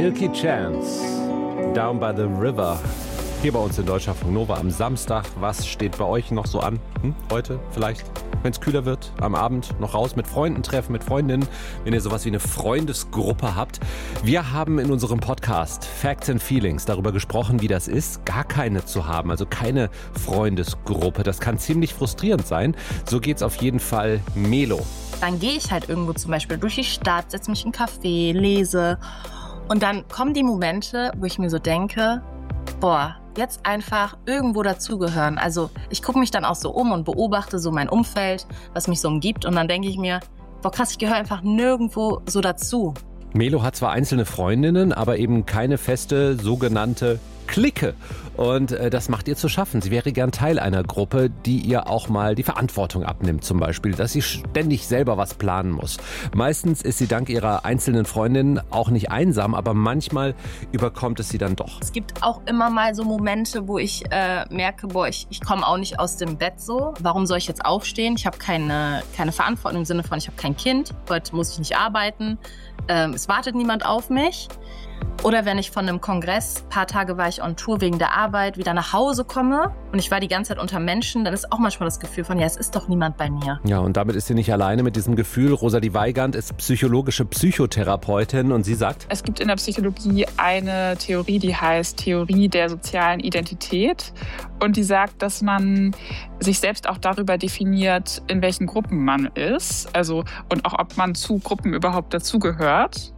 Milky Chance, Down by the River. Hier bei uns in Deutschlandfunk Nova am Samstag. Was steht bei euch noch so an? Heute vielleicht, wenn es kühler wird, am Abend noch raus mit Freunden treffen, mit Freundinnen, wenn ihr sowas wie eine Freundesgruppe habt. Wir haben in unserem Podcast Facts and Feelings darüber gesprochen, wie das ist, gar keine zu haben, also keine Freundesgruppe. Das kann ziemlich frustrierend sein. So geht's auf jeden Fall Melo. Dann gehe ich halt irgendwo zum Beispiel durch die Stadt, setze mich in einen Café, lese und dann kommen die Momente, wo ich mir so denke, boah, jetzt einfach irgendwo dazugehören. Also ich gucke mich dann auch so um und beobachte so mein Umfeld, was mich so umgibt und dann denke ich mir, boah krass, ich gehöre einfach nirgendwo so dazu. Melo hat zwar einzelne Freundinnen, aber eben keine feste sogenannte Clique. Und das macht ihr zu schaffen. Sie wäre gern Teil einer Gruppe, die ihr auch mal die Verantwortung abnimmt zum Beispiel, dass sie ständig selber was planen muss. Meistens ist sie dank ihrer einzelnen Freundinnen auch nicht einsam, aber manchmal überkommt es sie dann doch. Es gibt auch immer mal so Momente, wo ich merke, boah, ich komme auch nicht aus dem Bett so. Warum soll ich jetzt aufstehen? Ich habe keine Verantwortung im Sinne von, ich habe kein Kind. Heute muss ich nicht arbeiten. Es wartet niemand auf mich. Oder wenn ich von einem Kongress, ein paar Tage war ich on Tour wegen der Arbeit, wieder nach Hause komme und ich war die ganze Zeit unter Menschen, dann ist auch manchmal das Gefühl von, ja, es ist doch niemand bei mir. Ja, und damit ist sie nicht alleine mit diesem Gefühl. Rosalie Weigand ist psychologische Psychotherapeutin und sie sagt: Es gibt in der Psychologie eine Theorie, die heißt Theorie der sozialen Identität. Und die sagt, dass man sich selbst auch darüber definiert, in welchen Gruppen man ist. Also, und auch, ob man zu Gruppen überhaupt dazugehört.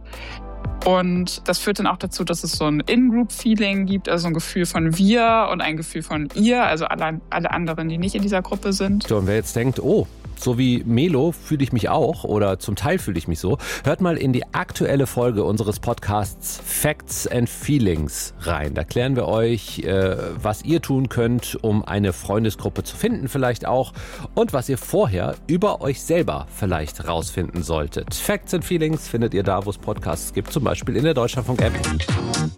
Und das führt dann auch dazu, dass es so ein In-Group-Feeling gibt, also ein Gefühl von wir und ein Gefühl von ihr, also alle anderen, die nicht in dieser Gruppe sind. So, und wer jetzt denkt, oh, so wie Melo fühle ich mich auch oder zum Teil fühle ich mich so, hört mal in die aktuelle Folge unseres Podcasts Facts and Feelings rein. Da klären wir euch, was ihr tun könnt, um eine Freundesgruppe zu finden vielleicht auch und was ihr vorher über euch selber vielleicht rausfinden solltet. Facts and Feelings findet ihr da, wo es Podcasts gibt, zum Beispiel in der Deutschlandfunk-App.